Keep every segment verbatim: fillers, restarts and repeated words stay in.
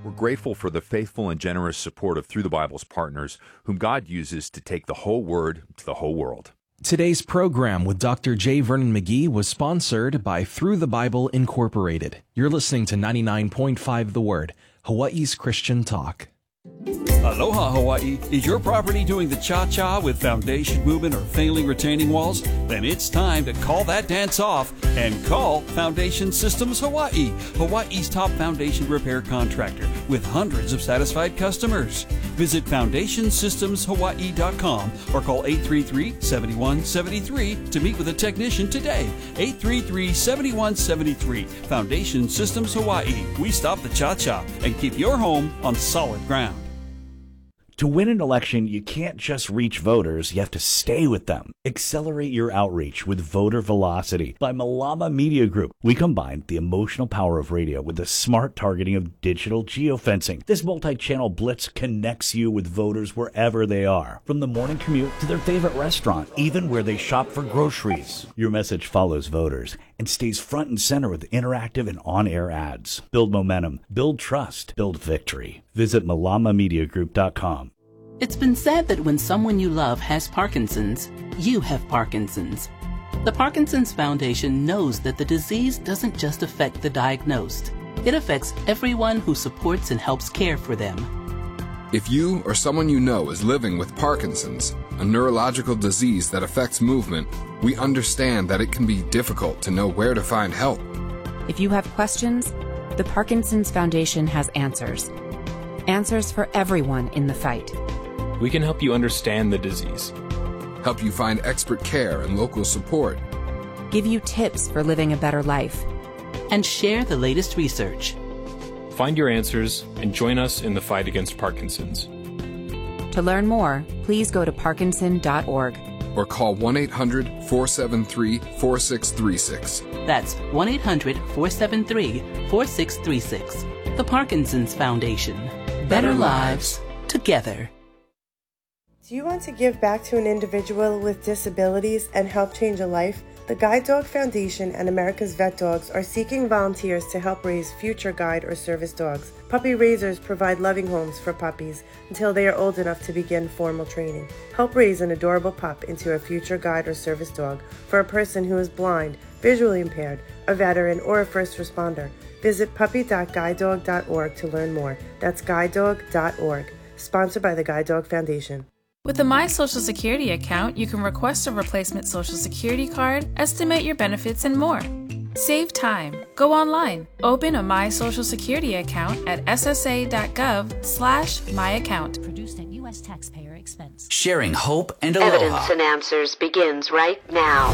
We're grateful for the faithful and generous support of Through the Bible's partners, whom God uses to take the whole Word to the whole world. Today's program with Doctor J. Vernon McGee was sponsored by Through the Bible Incorporated. You're listening to ninety-nine point five The Word, Hawaii's Christian Talk. Aloha, Hawaii. Is your property doing the cha-cha with foundation movement or failing retaining walls? Then it's time to call that dance off and call Foundation Systems Hawaii, Hawaii's top foundation repair contractor with hundreds of satisfied customers. Visit foundation systems hawaii dot com or call eight three three, seven one seven three to meet with a technician today. eight three three, seven one seven three. Foundation Systems Hawaii. We stop the cha-cha and keep your home on solid ground. To win an election, you can't just reach voters, you have to stay with them. Accelerate your outreach with Voter Velocity by Malama Media Group. We combine the emotional power of radio with the smart targeting of digital geofencing. This multi-channel blitz connects you with voters wherever they are, from the morning commute to their favorite restaurant, even where they shop for groceries. Your message follows voters and stays front and center with interactive and on-air ads. Build momentum, build trust, build victory. Visit malama media group dot com. It's been said that when someone you love has Parkinson's, you have Parkinson's. The Parkinson's Foundation knows that the disease doesn't just affect the diagnosed. It affects everyone who supports and helps care for them. If you or someone you know is living with Parkinson's, a neurological disease that affects movement, we understand that it can be difficult to know where to find help. If you have questions, the Parkinson's Foundation has answers. Answers for everyone in the fight. We can help you understand the disease, help you find expert care and local support, give you tips for living a better life, and share the latest research. Find your answers and join us in the fight against Parkinson's. To learn more, please go to parkinson dot org or call one eight hundred, four seven three, four six three six. That's one eight hundred, four seven three, four six three six. The Parkinson's Foundation. Better lives together. Do you want to give back to an individual with disabilities and help change a life? The Guide Dog Foundation and America's Vet Dogs are seeking volunteers to help raise future guide or service dogs. Puppy raisers provide loving homes for puppies until they are old enough to begin formal training. Help raise an adorable pup into a future guide or service dog for a person who is blind, visually impaired, a veteran, or a first responder. Visit puppy dot guide dog dot org to learn more. That's guide dog dot org. Sponsored by the Guide Dog Foundation. With the My Social Security account, you can request a replacement Social Security card, estimate your benefits, and more. Save time. Go online. Open a My Social Security account at s s a dot gov slash my account. Produced at U S taxpayer expense. Sharing hope and aloha. Evidence and Answers begins right now.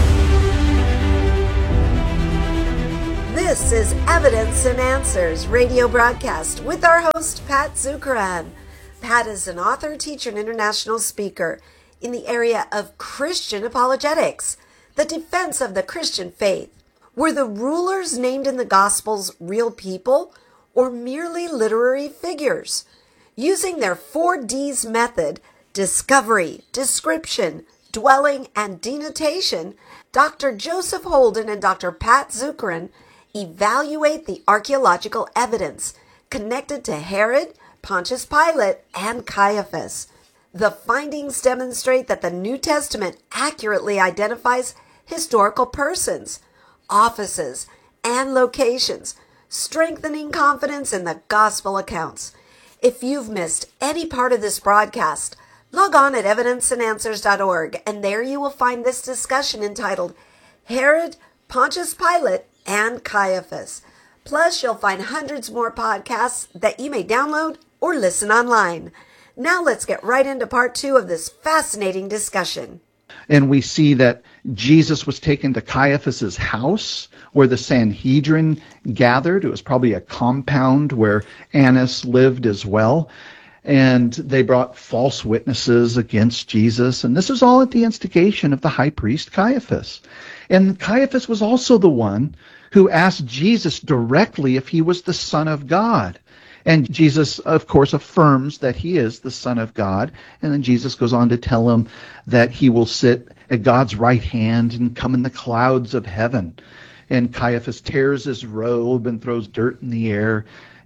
This is Evidence and Answers radio broadcast with our host, Pat Zukeran. Pat is an author, teacher, and international speaker in the area of Christian apologetics, the defense of the Christian faith. Were the rulers named in the Gospels real people or merely literary figures? Using their four Ds method, discovery, description, dwelling, and denotation, Doctor Joseph Holden and Doctor Pat Zukeran evaluate the archaeological evidence connected to Herod, Pontius Pilate, and Caiaphas. The findings demonstrate that the New Testament accurately identifies historical persons, offices, and locations, strengthening confidence in the gospel accounts. If you've missed any part of this broadcast, log on at evidence and answers dot org, and there you will find this discussion entitled Herod, Pontius Pilate, and Caiaphas. Plus, you'll find hundreds more podcasts that you may download or listen online. Now let's get right into part two of this fascinating discussion. And we see that Jesus was taken to Caiaphas's house where the Sanhedrin gathered. It was probably a compound where Annas lived as well. And they brought false witnesses against Jesus. And this was all at the instigation of the high priest Caiaphas. And Caiaphas was also the one who asked Jesus directly if he was the Son of God. And Jesus, of course, affirms that he is the Son of God. And then Jesus goes on to tell him that he will sit at God's right hand and come in the clouds of heaven. And Caiaphas tears his robe and throws dirt in the air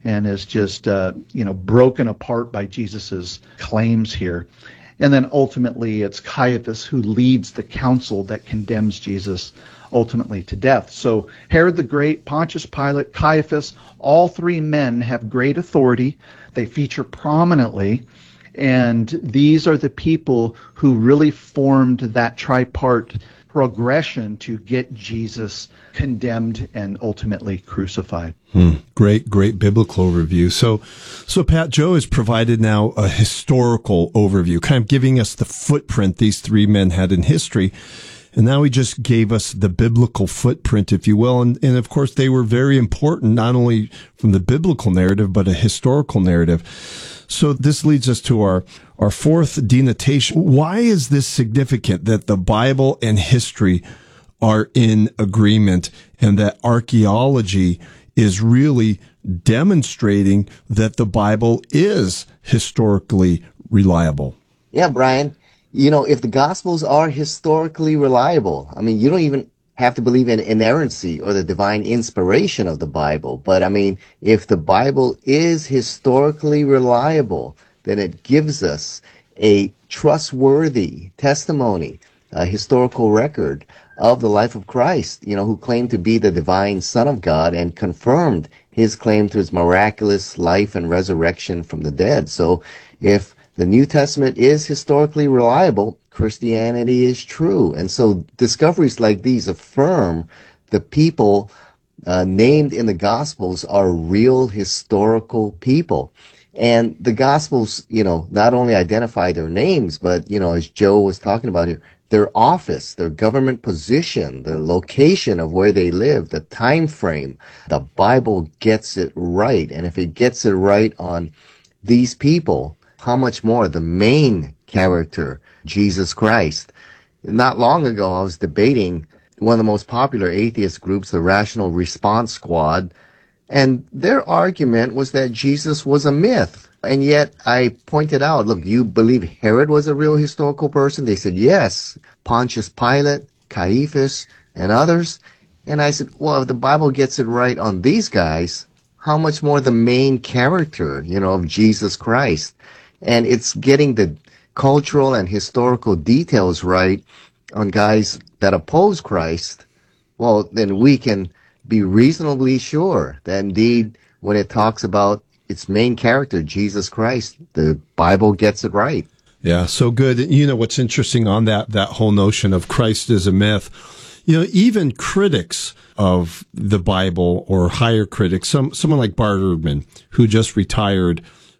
and is just, uh, you know, broken apart by Jesus's claims here. And then ultimately it's Caiaphas who leads the council that condemns Jesus ultimately to death. So Herod the Great, Pontius Pilate, Caiaphas, all three men have great authority. They feature prominently. And these are the people who really formed that tripart progression to get Jesus condemned and ultimately crucified. Hmm. Great, great biblical overview. So, so Pat, Joe has provided now a historical overview, kind of giving us the footprint these three men had in history. And now he just gave us the biblical footprint, if you will. And, and of course, they were very important, not only from the biblical narrative, but a historical narrative. So this leads us to our, our fourth denotation. Why is this significant that the Bible and history are in agreement and that archaeology is really demonstrating that the Bible is historically reliable? Yeah, Brian. You know, if the Gospels are historically reliable, I mean, you don't even have to believe in inerrancy or the divine inspiration of the Bible. But I mean, if the Bible is historically reliable, then it gives us a trustworthy testimony, a historical record of the life of Christ, you know, who claimed to be the divine Son of God and confirmed his claim to his miraculous life and resurrection from the dead. So if the New Testament is historically reliable, Christianity is true. And so discoveries like these affirm the people uh, named in the Gospels are real historical people. And the Gospels, you know, not only identify their names, but, you know, as Joe was talking about here, their office, their government position, the location of where they live, the time frame. The Bible gets it right. And if it gets it right on these people, how much more the main character, Jesus Christ. Not long ago, I was debating one of the most popular atheist groups, the Rational Response Squad, and their argument was that Jesus was a myth. And yet I pointed out, look, do you believe Herod was a real historical person? They said, yes. Pontius Pilate, Caiaphas, and others. And I said, well, if the Bible gets it right on these guys, how much more the main character, you know, of Jesus Christ? And it's getting the cultural and historical details right on guys that oppose Christ. Well, then we can be reasonably sure that indeed when it talks about its main character, Jesus Christ, the Bible gets it right. Yeah, so good. You know, what's interesting on that, that whole notion of Christ as a myth, you know, even critics of the Bible or higher critics, some, someone like Bart Ehrman, who just retired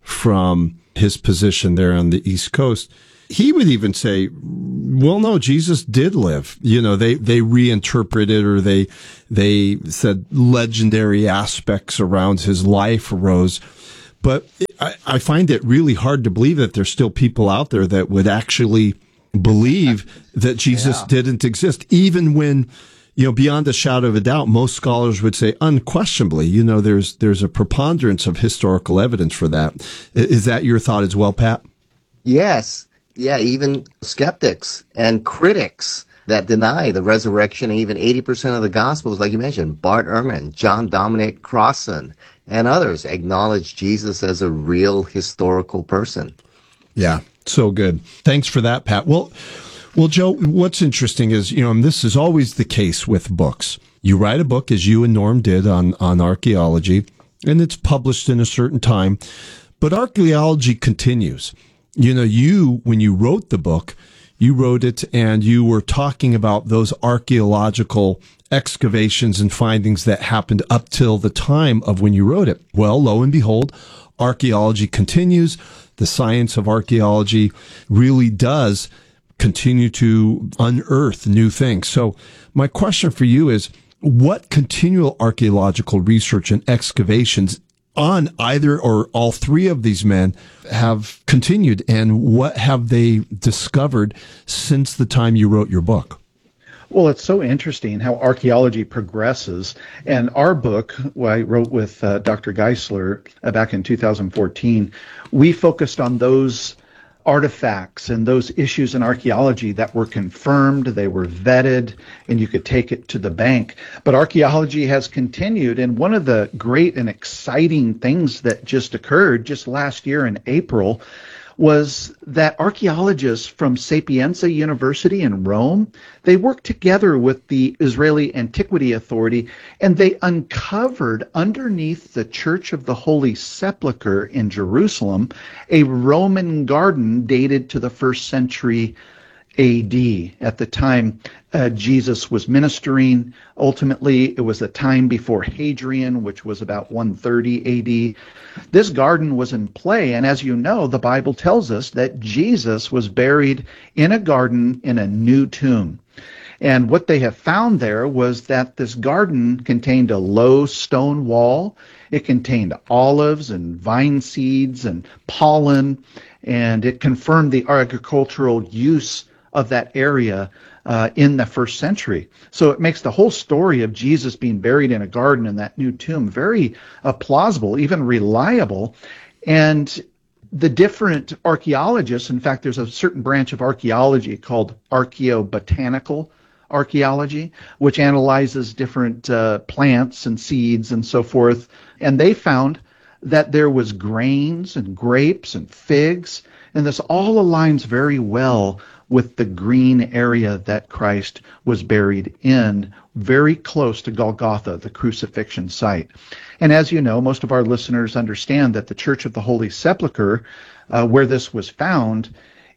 from his position there on the East Coast, he would even say, well, no, Jesus did live. You know, they, they reinterpreted or they, they said legendary aspects around his life arose. But I, I find it really hard to believe that there's still people out there that would actually believe that Jesus yeah. didn't exist, even when, you know, beyond a shadow of a doubt, most scholars would say unquestionably, you know, there's, there's a preponderance of historical evidence for that. Is that your thought as well, Pat? Yes. Yeah, even skeptics and critics that deny the resurrection, and even eighty percent of the Gospels, like you mentioned, Bart Ehrman, John Dominic Crossan, and others acknowledge Jesus as a real historical person. Yeah, so good. Thanks for that, Pat. Well, well, Joe, what's interesting is, you know, and this is always the case with books. You write a book, as you and Norm did on, on archaeology, and it's published in a certain time, but archaeology continues. You know, you, when you wrote the book, you wrote it and you were talking about those archaeological excavations and findings that happened up till the time of when you wrote it. Well, lo and behold, archaeology continues. The science of archaeology really does continue to unearth new things. So my question for you is, what continual archaeological research and excavations on either or all three of these men have continued, and what have they discovered since the time you wrote your book? Well, it's so interesting how archaeology progresses. And our book, what I wrote with uh, Doctor Geisler uh, back in two thousand fourteen, we focused on those artifacts and those issues in archaeology that were confirmed, they were vetted, and you could take it to the bank. But archaeology has continued, and one of the great and exciting things that just occurred just last year in April was that archaeologists from Sapienza University in Rome, they worked together with the Israeli Antiquity Authority, and they uncovered underneath the Church of the Holy Sepulchre in Jerusalem a Roman garden dated to the first century A D. At the time uh, Jesus was ministering. Ultimately, it was a time before Hadrian, which was about one thirty A D. This garden was in play, and as you know, the Bible tells us that Jesus was buried in a garden in a new tomb. And what they have found there was that this garden contained a low stone wall. It contained olives and vine seeds and pollen, and it confirmed the agricultural use of that area uh, in the first century. So it makes the whole story of Jesus being buried in a garden in that new tomb very uh, plausible, even reliable. And the different archaeologists, in fact, there's a certain branch of archaeology called archaeobotanical archaeology, which analyzes different uh, plants and seeds and so forth. And they found that there was grains and grapes and figs, and this all aligns very well with the green area that Christ was buried in, very close to Golgotha, the crucifixion site. And as you know, most of our listeners understand that the Church of the Holy Sepulchre, uh, where this was found,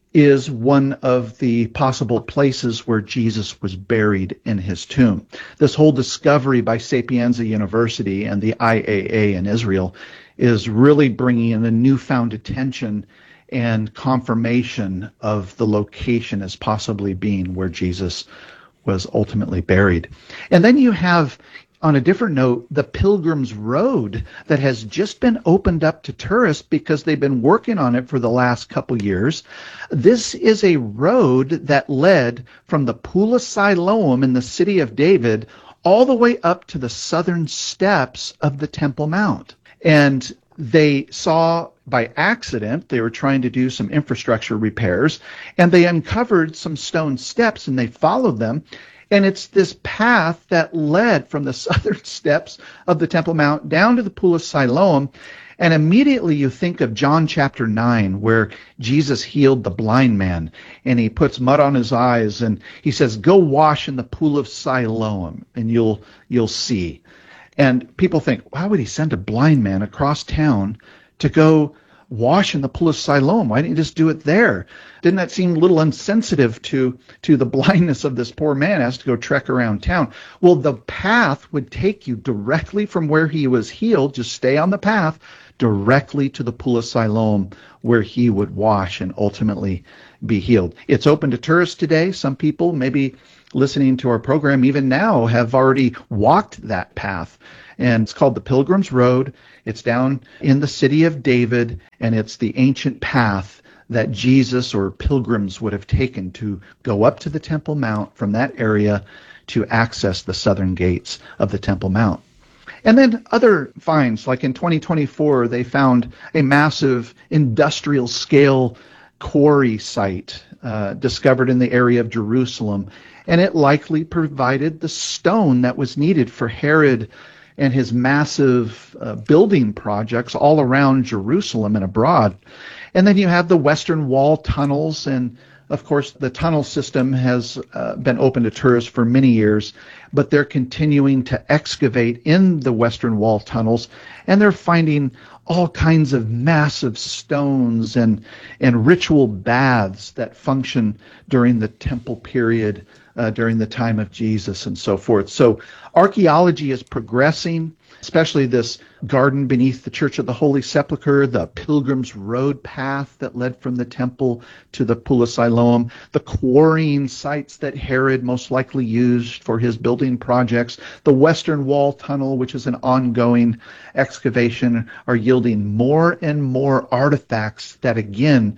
is one of the possible places where Jesus was buried in his tomb. This whole discovery by Sapienza University and the I A A in Israel is really bringing in a newfound attention and confirmation of the location as possibly being where Jesus was ultimately buried. And then you have, on a different note, the Pilgrim's Road that has just been opened up to tourists because they've been working on it for the last couple years. This is a road that led from the Pula Siloam in the city of David all the way up to the southern steps of the Temple Mount. And they saw by accident, they were trying to do some infrastructure repairs, and they uncovered some stone steps, and they followed them. And it's this path that led from the southern steps of the Temple Mount down to the Pool of Siloam. And immediately you think of John chapter nine, where Jesus healed the blind man, and he puts mud on his eyes, and he says, "Go wash in the Pool of Siloam, and you'll you'll see." And people think, why would he send a blind man across town to go wash in the Pool of Siloam? Why didn't he just do it there? Didn't that seem a little insensitive to, to the blindness of this poor man as to go trek around town? Well, the path would take you directly from where he was healed, just stay on the path, directly to the Pool of Siloam, where he would wash and ultimately be healed. It's open to tourists today. Some people, maybe listening to our program even now, have already walked that path. And it's called the Pilgrim's Road. It's down in the city of David, and it's the ancient path that Jesus or pilgrims would have taken to go up to the Temple Mount from that area to access the southern gates of the Temple Mount. And then other finds, like in twenty twenty-four, they found a massive industrial scale quarry site uh, discovered in the area of Jerusalem. And it likely provided the stone that was needed for Herod and his massive uh, building projects all around Jerusalem and abroad. And then you have the Western Wall tunnels, and of course the tunnel system has uh, been open to tourists for many years, but they're continuing to excavate in the Western Wall tunnels, and they're finding all kinds of massive stones and, and ritual baths that function during the temple period, uh, during the time of Jesus and so forth. So archaeology is progressing, especially this garden beneath the Church of the Holy Sepulchre, the Pilgrim's Road path that led from the temple to the Pool of Siloam, the quarrying sites that Herod most likely used for his building projects, the Western Wall tunnel, which is an ongoing excavation, are yielding more and more artifacts that again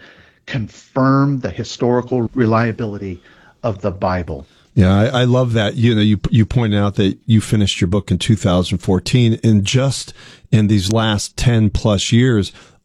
confirm the historical reliability of the Bible. Yeah, I, I love that. You know, you you pointed out that you finished your book in two thousand fourteen, and just in these last ten plus years,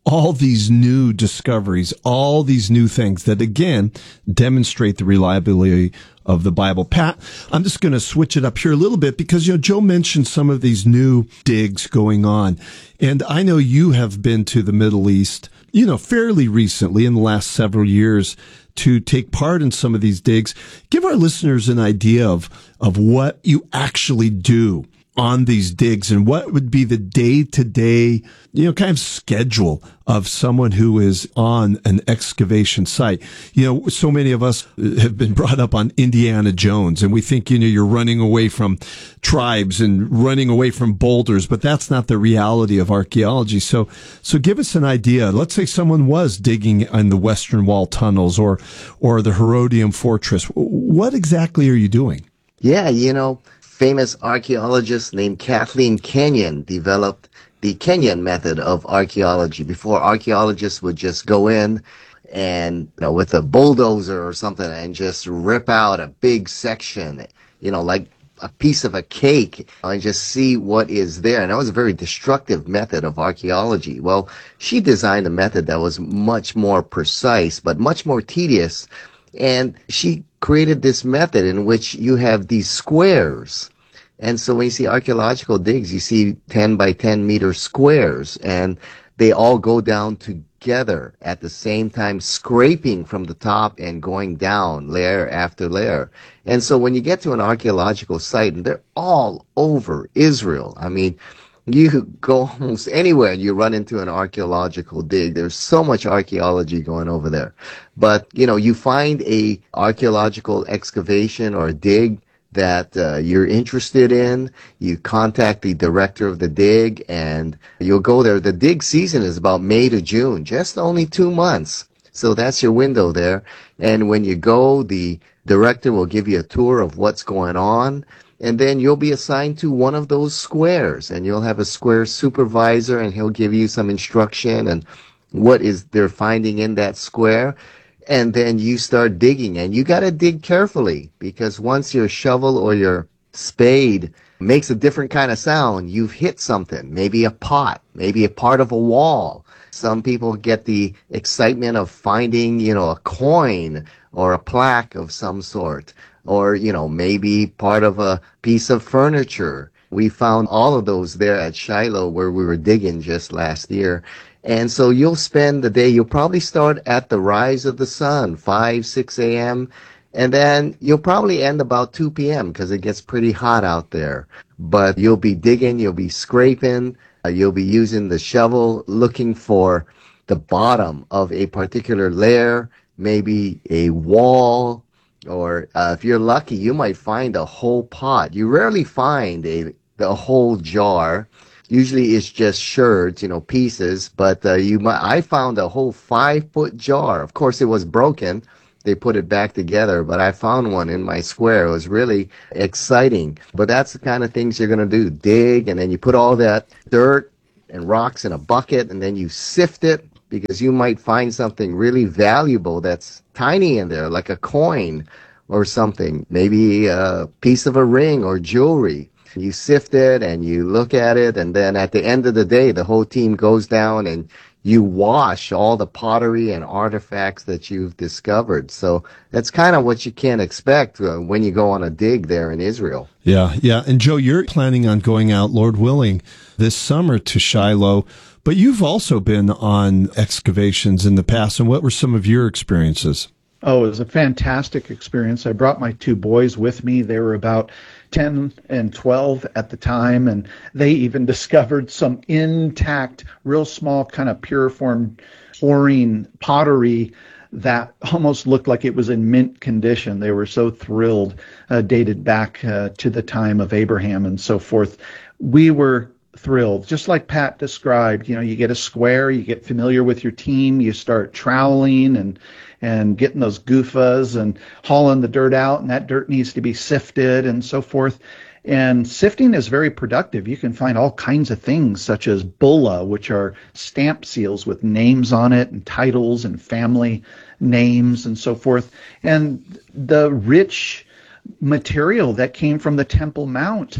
all these new discoveries, all these new things that, again, demonstrate the reliability of the Bible. Pat, I'm just going to switch it up here a little bit because, you know, Joe mentioned some of these new digs going on. And I know you have been to the Middle East, you know, fairly recently in the last several years to take part in some of these digs. Give our listeners an idea of, of what you actually do on these digs and what would be the day-to-day, you know, kind of schedule of someone who is on an excavation site. You know, so many of us have been brought up on Indiana Jones, and we think, you know, you're running away from tribes and running away from boulders, but that's not the reality of archaeology. So, so give us an idea. Let's say someone was digging in the Western Wall tunnels or, or the Herodium Fortress. What exactly are you doing? Yeah, you know, famous archaeologist named Kathleen Kenyon developed the Kenyon method of archaeology. Before, archaeologists would just go in and, you know, with a bulldozer or something and just rip out a big section, you know, like a piece of a cake, and just see what is there. And that was a very destructive method of archaeology. Well, she designed a method that was much more precise, but much more tedious. And she created this method in which you have these squares. And so when you see archaeological digs, you see ten by ten meter squares, and they all go down together at the same time, scraping from the top and going down layer after layer. And so when you get to an archaeological site, and they're all over Israel, I mean, you go almost anywhere and you run into an archaeological dig. There's so much archaeology going over there. But, you know, you find a archaeological excavation or a dig that uh, you're interested in, you contact the director of the dig, and you'll go there. The dig season is about May to June, just only two months. So that's your window there. And when you go, the director will give you a tour of what's going on. And then you'll be assigned to one of those squares, and you'll have a square supervisor, and he'll give you some instruction and what is they're finding in that square. And then you start digging, and you got to dig carefully, because once your shovel or your spade makes a different kind of sound, you've hit something, maybe a pot, maybe a part of a wall. Some people get the excitement of finding, you know, a coin or a plaque of some sort, or, you know, maybe part of a piece of furniture. We found all of those there at Shiloh where we were digging just last year. And so you'll spend the day, you'll probably start at the rise of the sun, five, six a.m., and then you'll probably end about two p.m. because it gets pretty hot out there. But you'll be digging, you'll be scraping, uh, you'll be using the shovel, looking for the bottom of a particular layer, maybe a wall, or uh, if you're lucky, you might find a whole pot. You rarely find a the whole jar. Usually it's just sherds, you know, pieces. But uh, you might. I found a whole five-foot jar. Of course, it was broken. They put it back together, but I found one in my square. It was really exciting. But that's the kind of things you're going to do. Dig, and then you put all that dirt and rocks in a bucket, and then you sift it, because you might find something really valuable that's tiny in there, like a coin or something, maybe a piece of a ring or jewelry. You sift it and you look at it, and then at the end of the day, the whole team goes down and you wash all the pottery and artifacts that you've discovered. So that's kind of what you can expect uh, when you go on a dig there in Israel. Yeah, yeah. And Joe, you're planning on going out, Lord willing, this summer to Shiloh, but you've also been on excavations in the past. And what were some of your experiences? Oh, it was a fantastic experience. I brought my two boys with me. They were about ten and twelve at the time, and they even discovered some intact, real small, kind of puriform chlorine pottery that almost looked like it was in mint condition. They were so thrilled, uh, dated back uh, to the time of Abraham and so forth. We were thrilled, just like Pat described. You know, you get a square, you get familiar with your team, you start troweling and and getting those goofas and hauling the dirt out, and that dirt needs to be sifted and so forth. And sifting is very productive. You can find all kinds of things, such as bulla, which are stamp seals with names on it and titles and family names and so forth. And the rich material that came from the Temple Mount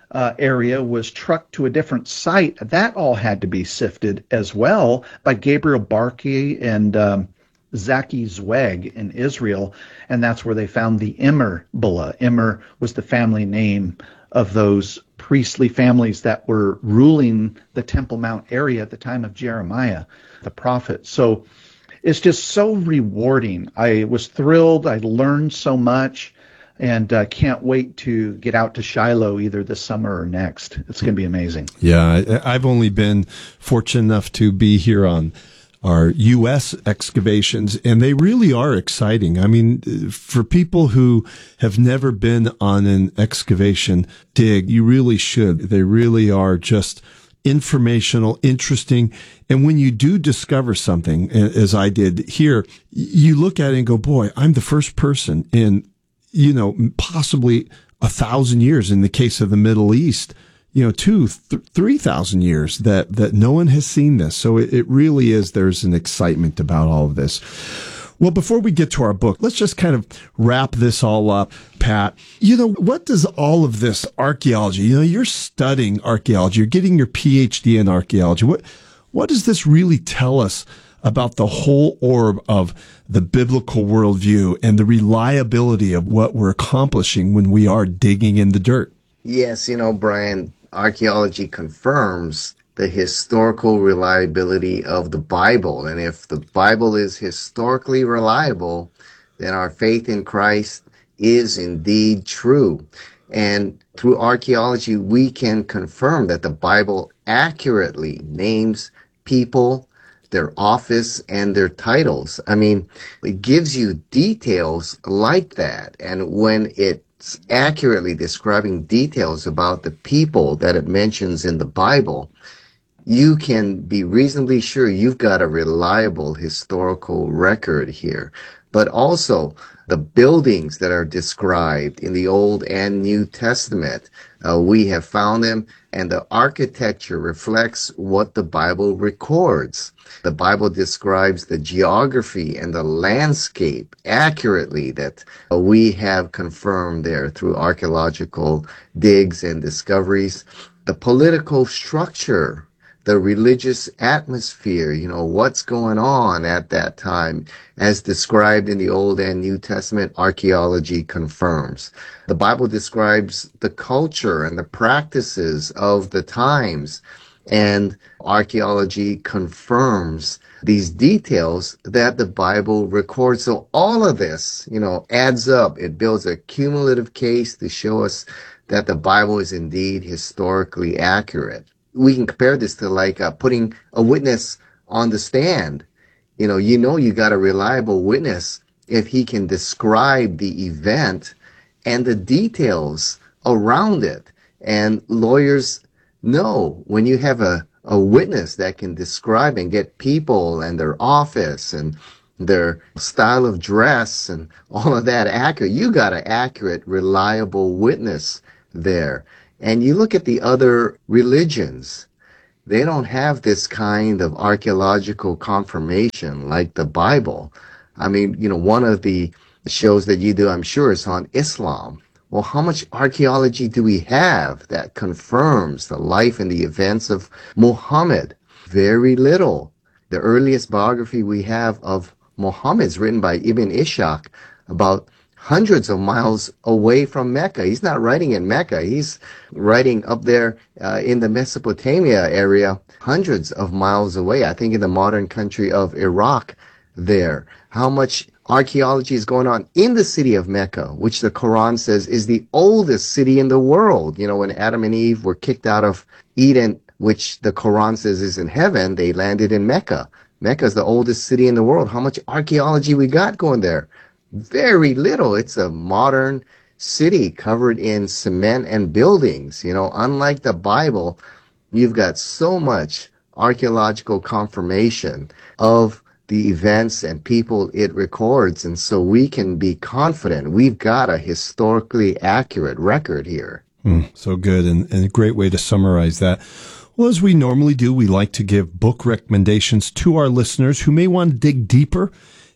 uh, area was trucked to a different site. That all had to be sifted as well by Gabriel Barkey and um, Zaki Zweig in Israel, and that's where they found the Immer Bulla. Immer was the family name of those priestly families that were ruling the Temple Mount area at the time of Jeremiah, the prophet. So it's just so rewarding. I was thrilled. I learned so much, and uh, can't wait to get out to Shiloh either this summer or next. It's going to be amazing. Yeah, I've only been fortunate enough to be here on our U S excavations, and they really are exciting. I mean, for people who have never been on an excavation dig, you really should. They really are just informational, interesting. And when you do discover something, as I did here, you look at it and go, boy, I'm the first person in, you know, possibly a thousand years in the case of the Middle East, you know, two, th- three thousand years that, that no one has seen this. So it, it really is, there's an excitement about all of this. Well, before we get to our book, let's just kind of wrap this all up, Pat. You know, what does all of this archaeology, you know, you're studying archaeology, you're getting your P H D in archaeology. What, what does this really tell us about the whole orb of the biblical worldview and the reliability of what we're accomplishing when we are digging in the dirt? Yes, you know, Brian, archaeology confirms the historical reliability of the Bible. And if the Bible is historically reliable, then our faith in Christ is indeed true. And through archaeology, we can confirm that the Bible accurately names people, their office, and their titles. I mean, it gives you details like that. And when it's accurately describing details about the people that it mentions in the Bible, you can be reasonably sure you've got a reliable historical record here. But also the buildings that are described in the Old and New Testament, uh, we have found them, and the architecture reflects what the Bible records. The Bible describes the geography and the landscape accurately that uh, we have confirmed there through archaeological digs and discoveries. The political structure, the religious atmosphere, you know, what's going on at that time, as described in the Old and New Testament, archaeology confirms. The Bible describes the culture and the practices of the times, and archaeology confirms these details that the Bible records. So all of this, you know, adds up. It builds a cumulative case to show us that the Bible is indeed historically accurate. We can compare this to like uh, putting a witness on the stand. You know, you know you got a reliable witness if he can describe the event and the details around it. And lawyers know when you have a, a witness that can describe and get people and their office and their style of dress and all of that accurate, you got an accurate, reliable witness there. And you look at the other religions, they don't have this kind of archaeological confirmation like the Bible. I mean, you know, one of the shows that you do, I'm sure, is on Islam. Well, how much archaeology do we have that confirms the life and the events of Muhammad? Very little. The earliest biography we have of Muhammad is written by Ibn Ishaq about hundreds of miles away from Mecca. He's not writing in Mecca. He's writing up there uh, in the Mesopotamia area, hundreds of miles away, I think in the modern country of Iraq there. How much archaeology is going on in the city of Mecca, which the Quran says is the oldest city in the world. You know, when Adam and Eve were kicked out of Eden, which the Quran says is in heaven, they landed in Mecca. Mecca is the oldest city in the world. How much archaeology we got going there? Very little. It's a modern city covered in cement and buildings. You know, unlike the Bible, you've got so much archaeological confirmation of the events and people it records. And so we can be confident we've got a historically accurate record here. Mm, so good. And, and a great way to summarize that. Well, as we normally do, we like to give book recommendations to our listeners who may want to dig deeper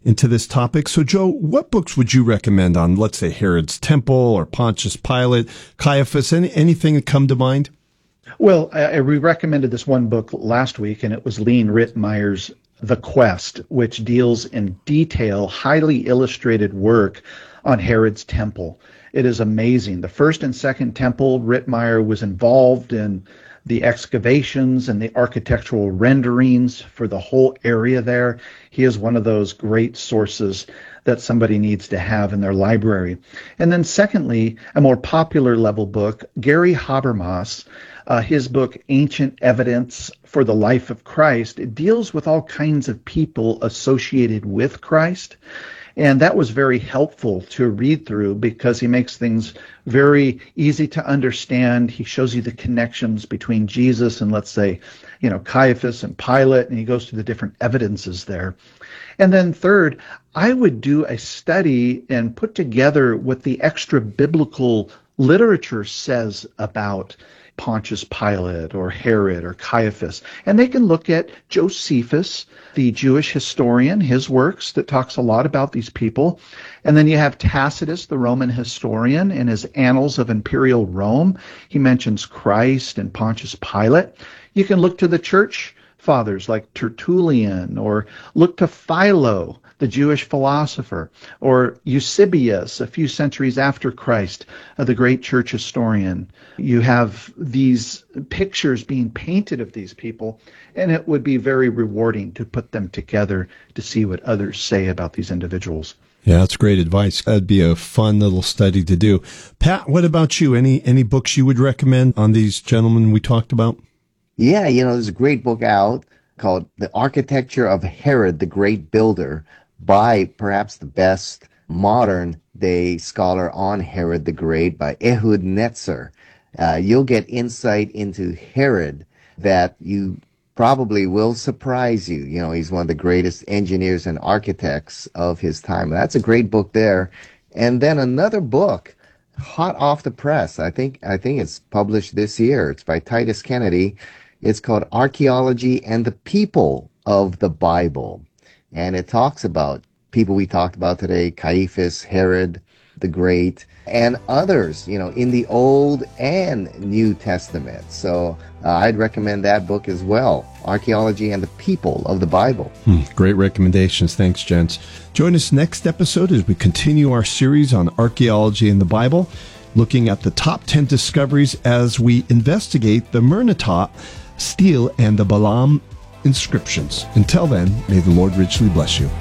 into this topic. So, Joe, what books would you recommend on, let's say, Herod's Temple or Pontius Pilate, Caiaphas, any, anything that come to mind? Well, I, we recommended this one book last week, and it was Lean Rittmeyer's The Quest, which deals in detail, highly illustrated work on Herod's Temple. It is amazing. The first and second temple, Rittmeyer was involved in the excavations and the architectural renderings for the whole area there. He is one of those great sources that somebody needs to have in their library. And then secondly, a more popular level book, Gary Habermas, uh, his book, Ancient Evidence for the Life of Christ, it deals with all kinds of people associated with Christ. And that was very helpful to read through because he makes things very easy to understand. He shows you the connections between Jesus and, let's say, you know, Caiaphas and Pilate, and he goes through the different evidences there. And then third, I would do a study and put together what the extra biblical literature says about Pontius Pilate or Herod or Caiaphas. And they can look at Josephus, the Jewish historian, his works that talks a lot about these people. And then you have Tacitus, the Roman historian, in his Annals of Imperial Rome. He mentions Christ and Pontius Pilate. You can look to the church fathers like Tertullian, or look to Philo, the Jewish philosopher, or Eusebius, a few centuries after Christ, uh, the great church historian. You have these pictures being painted of these people, and it would be very rewarding to put them together to see what others say about these individuals. Yeah, that's great advice. That'd be a fun little study to do. Pat, what about you? Any any books you would recommend on these gentlemen we talked about? Yeah, you know, there's a great book out called The Architecture of Herod the Great Builder by perhaps the best modern day scholar on Herod the Great, by Ehud Netzer. Uh, you'll get insight into Herod that you probably will surprise you. You know, he's one of the greatest engineers and architects of his time. That's a great book there. And then another book, hot off the press. I think I think it's published this year. It's by Titus Kennedy. It's called Archaeology and the People of the Bible. And it talks about people we talked about today, Caiaphas, Herod the Great, and others, you know, in the Old and New Testament. So uh, I'd recommend that book as well, Archaeology and the People of the Bible. Hmm, great recommendations. Thanks, gents. Join us next episode as we continue our series on archaeology in the Bible, looking at the top ten discoveries as we investigate the Mernontot stele and the Balaam inscriptions. Until then, may the Lord richly bless you.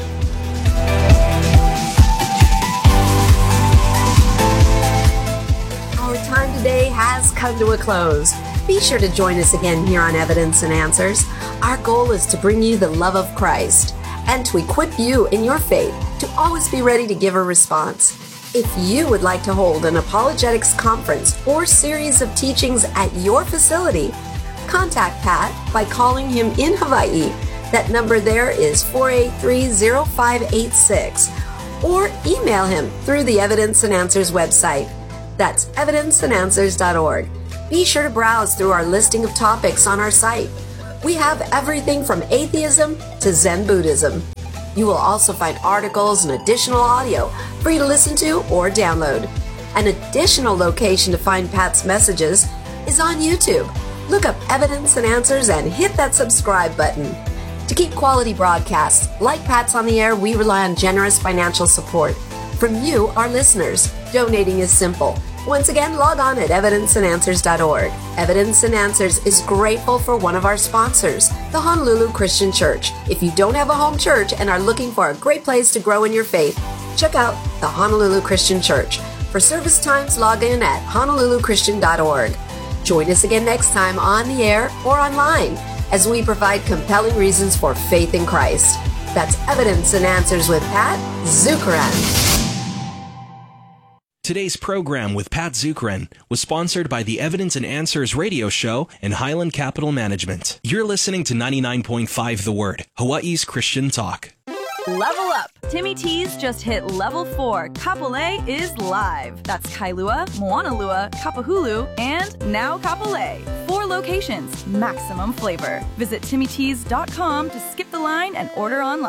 Our time today has come to a close. Be sure to join us again here on Evidence and Answers. Our goal is to bring you the love of Christ and to equip you in your faith to always be ready to give a response. If you would like to hold an apologetics conference or series of teachings at your facility, contact Pat by calling him in Hawaii. That number there is four eight three, zero five eight six. Or email him through the Evidence and Answers website. That's evidence and answers dot org. Be sure to browse through our listing of topics on our site. We have everything from atheism to Zen Buddhism. You will also find articles and additional audio for you to listen to or download. An additional location to find Pat's messages is on YouTube. Look up Evidence and Answers and hit that subscribe button. To keep quality broadcasts like Pat's on the air, we rely on generous financial support from you, our listeners. Donating is simple. Once again, log on at evidence and answers dot org. Evidence and Answers is grateful for one of our sponsors, the Honolulu Christian Church. If you don't have a home church and are looking for a great place to grow in your faith, check out the Honolulu Christian Church. For service times, log in at honolulu christian dot org. Join us again next time on the air or online as we provide compelling reasons for faith in Christ. That's Evidence and Answers with Pat Zukeran. Today's program with Pat Zukeran was sponsored by the Evidence and Answers radio show and Highland Capital Management. You're listening to ninety-nine point five The Word, Hawaii's Christian talk. Level up! Timmy T's just hit level four. Kapolei is live. That's Kailua, Moanalua, Kapahulu, and now Kapolei. Four locations, maximum flavor. Visit timmy tees dot com to skip the line and order online.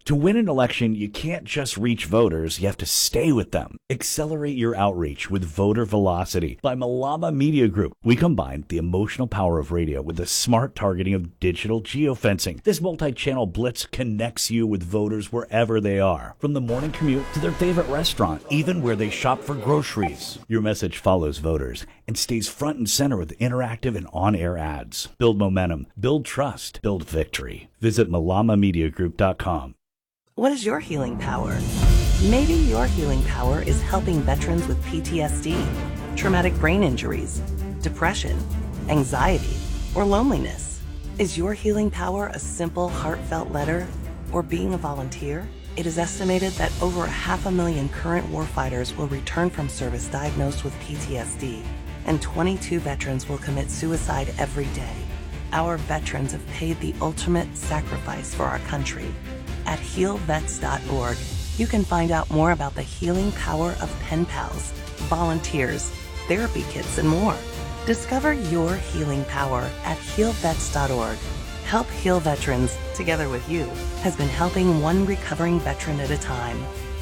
To win an election, you can't just reach voters, you have to stay with them. Accelerate your outreach with Voter Velocity by Malama Media Group. We combine the emotional power of radio with the smart targeting of digital geofencing. This multi-channel blitz connects you with voters wherever they are, from the morning commute to their favorite restaurant, even where they shop for groceries. Your message follows voters and stays front and center with interactive and on-air ads. Build momentum, build trust, build victory. Visit malama media group dot com. What is your healing power? Maybe your healing power is helping veterans with P T S D, traumatic brain injuries, depression, anxiety, or loneliness. Is your healing power a simple, heartfelt letter or being a volunteer? It is estimated that over a half a million current warfighters will return from service diagnosed with P T S D, and twenty-two veterans will commit suicide every day. Our veterans have paid the ultimate sacrifice for our country. At heal vets dot org, you can find out more about the healing power of pen pals, volunteers, therapy kits, and more. Discover your healing power at heal vets dot org. Help Heal Veterans, together with you, has been helping one recovering veteran at a time.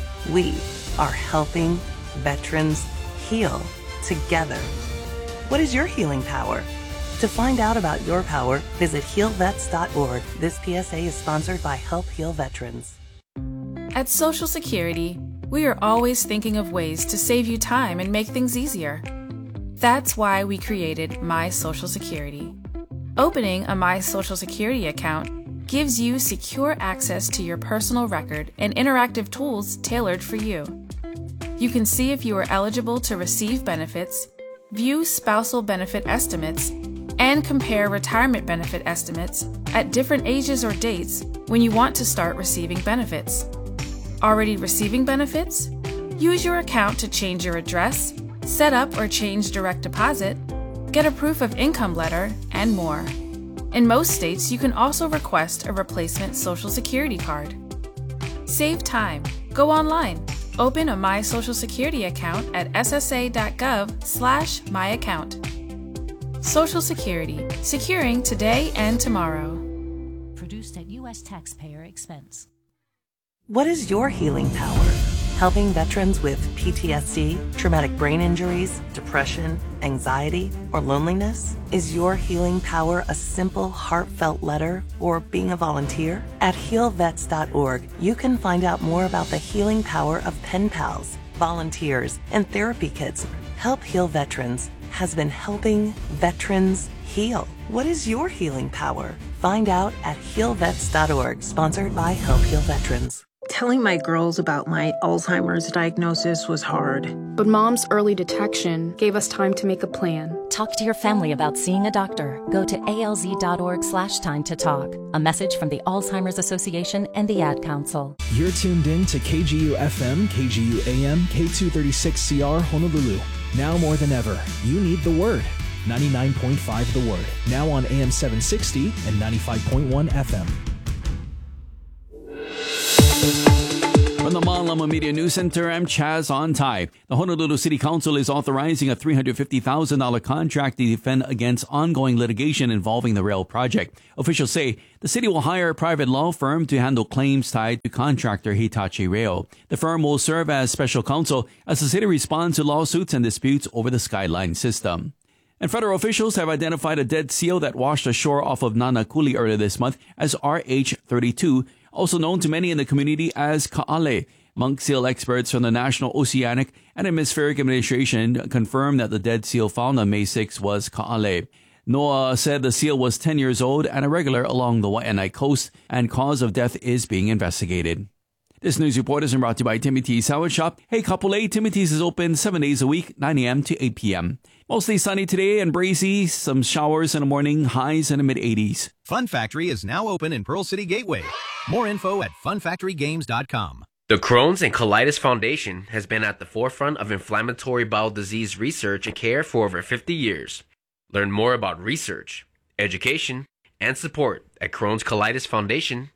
We are helping veterans heal together. What is your healing power? To find out about your power, visit heal vets dot org. This P S A is sponsored by Help Heal Veterans. At Social Security, we are always thinking of ways to save you time and make things easier. That's why we created My Social Security. Opening a My Social Security account gives you secure access to your personal record and interactive tools tailored for you. You can see if you are eligible to receive benefits, view spousal benefit estimates, and compare retirement benefit estimates at different ages or dates when you want to start receiving benefits. Already receiving benefits? Use your account to change your address, set up or change direct deposit, get a proof of income letter, and more. In most states, you can also request a replacement Social Security card. Save time. Go online. Open a My Social Security account at s s a dot gov slash my account. Social Security, securing today and tomorrow. Produced at U S taxpayer expense. What is your healing power? Helping veterans with P T S D, traumatic brain injuries, depression, anxiety, or loneliness? Is your healing power a simple, heartfelt letter or being a volunteer? At heal vets dot org, you can find out more about the healing power of pen pals, volunteers, and therapy kits. Help Heal Veterans has been helping veterans heal. What is your healing power? Find out at heal vets dot org, sponsored by Help Heal Veterans. Telling my girls about my Alzheimer's diagnosis was hard. But Mom's early detection gave us time to make a plan. Talk to your family about seeing a doctor. Go to A L Z dot org slash time to talk. A message from the Alzheimer's Association and the Ad Council. You're tuned in to K G U F M, K G U A M, K two thirty-six C R Honolulu. Now more than ever, you need the Word. ninety-nine point five The Word. Now on A M seven sixty and ninety-five point one F M. From the Malama Media News Center, I'm Chaz on Thai. The Honolulu City Council is authorizing a three hundred fifty thousand dollars contract to defend against ongoing litigation involving the rail project. Officials say the city will hire a private law firm to handle claims tied to contractor Hitachi Rail. The firm will serve as special counsel as the city responds to lawsuits and disputes over the Skyline system. And federal officials have identified a dead seal that washed ashore off of Nanakuli earlier this month as R H thirty-two, also known to many in the community as Ka'ale. Monk seal experts from the National Oceanic and Atmospheric Administration confirmed that the dead seal found on May sixth was Ka'ale. NOAA said the seal was ten years old and irregular along the Waianae coast, and cause of death is being investigated. This news report is brought to you by Timothy's Salad Shop. Hey, Kapolei, Timothy's is open seven days a week, nine a.m. to eight p.m. Mostly sunny today and breezy, some showers in the morning, highs in the mid-eighties. Fun Factory is now open in Pearl City Gateway. More info at fun factory games dot com. The Crohn's and Colitis Foundation has been at the forefront of inflammatory bowel disease research and care for over fifty years. Learn more about research, education, and support at crohns colitis foundation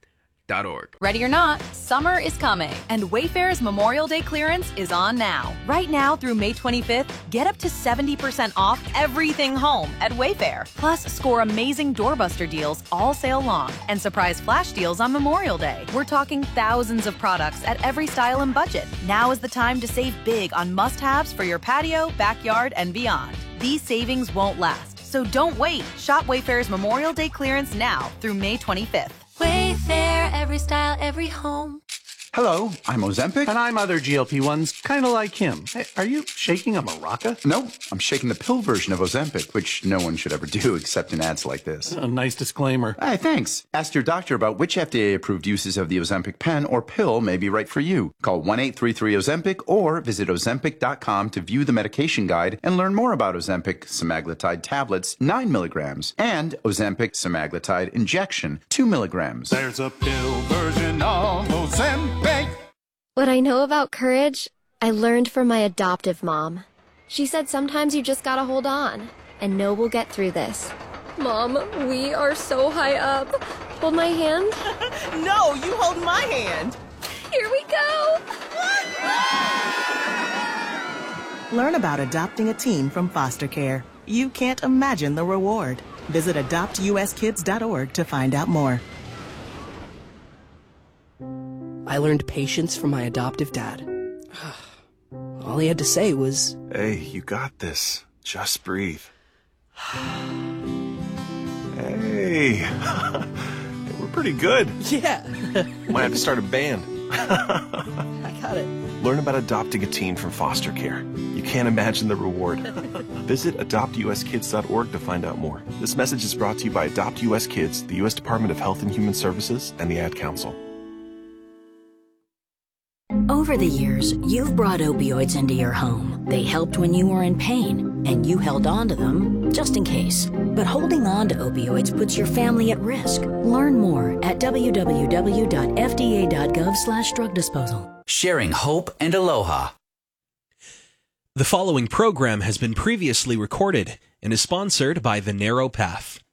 dot org. Ready or not, summer is coming, and Wayfair's Memorial Day clearance is on now. Right now through May twenty-fifth, get up to seventy percent off everything home at Wayfair. Plus, score amazing doorbuster deals all sale long and surprise flash deals on Memorial Day. We're talking thousands of products at every style and budget. Now is the time to save big on must-haves for your patio, backyard, and beyond. These savings won't last, so don't wait. Shop Wayfair's Memorial Day clearance now through May twenty-fifth. Wayfair, every style, every home. Hello, I'm Ozempic. And I'm other G L P ones, kind of like him. Hey, are you shaking a maraca? No, I'm shaking the pill version of Ozempic, which no one should ever do except in ads like this. A nice disclaimer. Hey, thanks. Ask your doctor about which F D A-approved uses of the Ozempic pen or pill may be right for you. Call one eight three three Ozempic or visit ozempic dot com to view the medication guide and learn more about Ozempic semaglutide tablets, nine milligrams, and Ozempic semaglutide injection, two milligrams. There's a pill version of Ozempic. What I know about courage, I learned from my adoptive mom. She said sometimes you just gotta hold on and know we'll get through this. Mom, we are so high up. Hold my hand. No, you hold my hand. Here we go. Learn about adopting a teen from foster care. You can't imagine the reward. Visit adopt U S kids dot org to find out more. I learned patience from my adoptive dad. All he had to say was, "Hey, you got this. Just breathe." Hey, we're pretty good. Yeah. Might have to start a band. I got it. Learn about adopting a teen from foster care. You can't imagine the reward. Visit adopt U S kids dot org to find out more. This message is brought to you by Adopt U S Kids, the U S Department of Health and Human Services, and the Ad Council. Over the years, you've brought opioids into your home. They helped when you were in pain, and you held on to them just in case. But holding on to opioids puts your family at risk. Learn more at w w w dot f d a dot gov slash drug disposal. Sharing hope and aloha. The following program has been previously recorded and is sponsored by The Narrow Path.